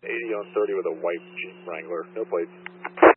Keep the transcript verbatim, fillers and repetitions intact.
eighty on thirty with a white Jeep Wrangler, no plates.